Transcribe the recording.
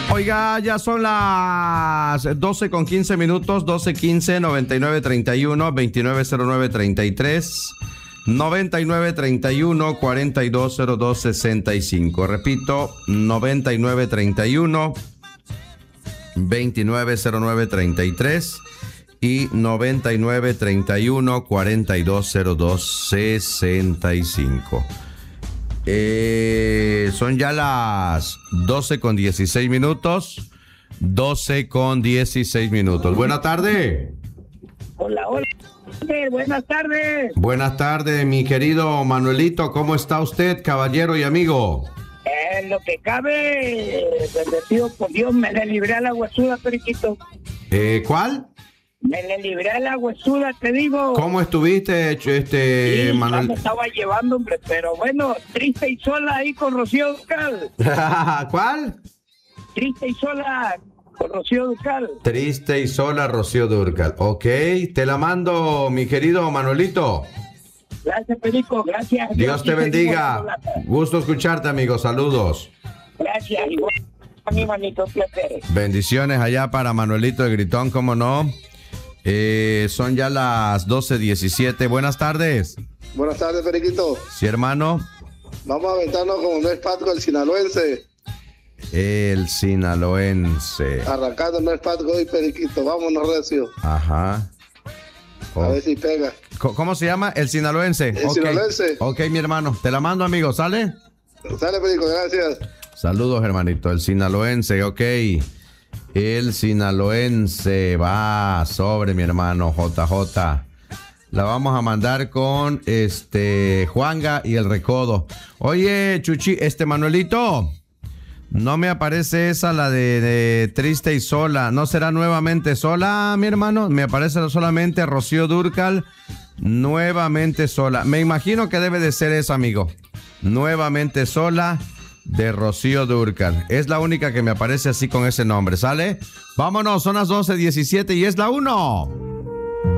Oiga, ya son las 12 con 15 minutos, 12:15, 9931, 290933, 9931, 420265. Repito, 9931, 290933 y 9931, 420265. Son ya las 12 con 16 minutos. 12 con 16 minutos. Buenas tardes. Hola, hola. Buenas tardes. Buenas tardes, mi querido Manuelito. ¿Cómo está usted, caballero y amigo? En lo que cabe, bendecido por Dios, me le libré a la huesuda, periquito. ¿Cuál? Me le libré a la huesuda, te digo. ¿Cómo estuviste, Sí, Manuel? me estaba llevando, hombre, pero bueno, triste y sola ahí con Rocío Dúrcal. ¿Cuál? Triste y sola con Rocío Dúrcal. Triste y sola, Rocío Dúrcal. Ok, te la mando, mi querido Manuelito. Gracias, Perico, gracias. Dios te bendiga. Gusto escucharte, amigo. Saludos. Gracias, igual a mi manito, placer. Bendiciones allá para Manuelito de Gritón, ¿cómo no? Son ya las 12:17. Buenas tardes. Buenas tardes, Periquito. Sí, hermano. Vamos a aventarnos como no es Patco el sinaloense. El sinaloense. Arrancando no es Patco y Periquito. Vámonos, recio. Ajá. A ver si pega. ¿Cómo se llama? El sinaloense. El sinaloense. Ok, mi hermano. Te la mando, amigo. ¿Sale? Sale, Perico, gracias. Saludos, hermanito. El sinaloense, ok. El sinaloense va sobre mi hermano JJ. La vamos a mandar con Juanga y el Recodo. Oye, Chuchi, Manuelito, no me aparece esa, la de Triste y Sola. ¿No será Nuevamente Sola, mi hermano? Me aparece solamente Rocío Dúrcal, Nuevamente Sola. Me imagino que debe de ser esa, amigo. Nuevamente Sola, de Rocío Dúrcal. Es la única que me aparece así con ese nombre, ¿sale? Vámonos, son las 12:17 y es la 1.